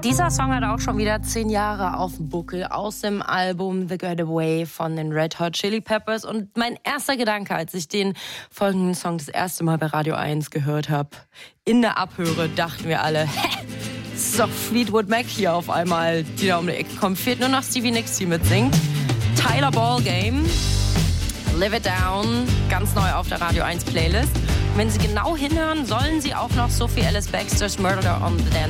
Dieser Song hat auch schon wieder 10 Jahre auf dem Buckel aus dem Album The Getaway von den Red Hot Chili Peppers. Und mein erster Gedanke, als ich den folgenden Song das erste Mal bei Radio 1 gehört habe, in der Abhöre, dachten wir alle, das ist doch Fleetwood Mac hier auf einmal, die da um die Ecke kommt. Fehlt nur noch Stevie Nicks, die mitsingt. Tyler Ballgame, Live It Down, ganz neu auf der Radio 1 Playlist. Und wenn Sie genau hinhören, sollen Sie auch noch Sophie Ellis-Bextor's Murder on the Dance